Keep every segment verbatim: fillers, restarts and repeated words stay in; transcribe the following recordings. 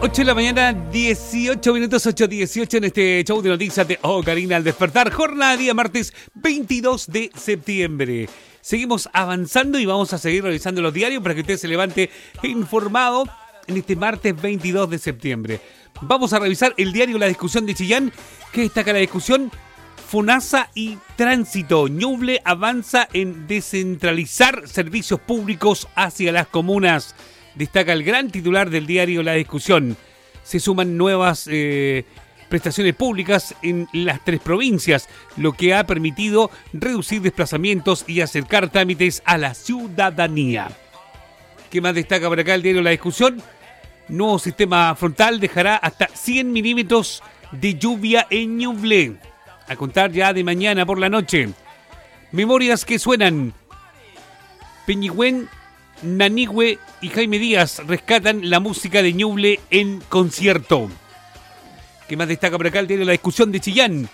ocho de la mañana, dieciocho minutos, ocho dieciocho en este show de noticias de Oh Karina al despertar. Jornada día martes veintidós de septiembre. Seguimos avanzando y vamos a seguir revisando los diarios para que usted se levante informado en este martes veintidós de septiembre. Vamos a revisar el diario La Discusión de Chillán, que destaca la discusión FONASA y Tránsito. Ñuble avanza en descentralizar servicios públicos hacia las comunas. Destaca el gran titular del diario La Discusión. Se suman nuevas eh, prestaciones públicas en las tres provincias, lo que ha permitido reducir desplazamientos y acercar trámites a la ciudadanía. ¿Qué más destaca por acá el diario La Discusión? Nuevo sistema frontal dejará hasta cien milímetros de lluvia en Ñuble, a contar ya de mañana por la noche. Memorias que suenan. Peñigüén, Nanigüe y Jaime Díaz rescatan la música de Ñuble en concierto. ¿Qué más destaca por acá el diario La Discusión de Chillán?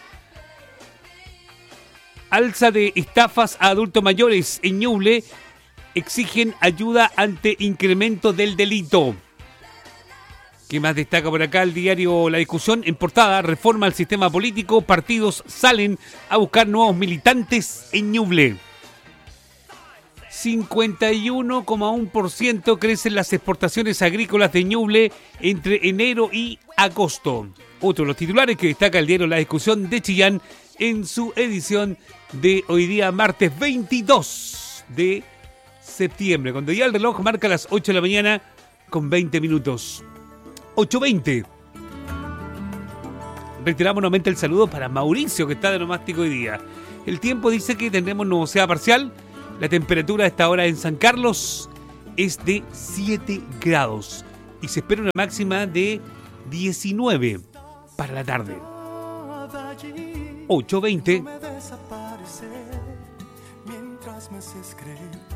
Alza de estafas a adultos mayores en Ñuble, exigen ayuda ante incremento del delito. ¿Qué más destaca por acá el diario La Discusión? En portada, reforma al sistema político, partidos salen a buscar nuevos militantes en Ñuble. cincuenta y uno coma uno por ciento crecen las exportaciones agrícolas de Ñuble entre enero y agosto. Otro de los titulares que destaca el diario La Discusión de Chillán en su edición de hoy día martes veintidós de septiembre, cuando ya el reloj marca las ocho de la mañana con veinte minutos. ocho veinte. Reiteramos nuevamente el saludo para Mauricio, que está de nomástico hoy día. El tiempo dice que tendremos nubosidad parcial. La temperatura a esta hora en San Carlos es de siete grados y se espera una máxima de diecinueve para la tarde. ocho veinte.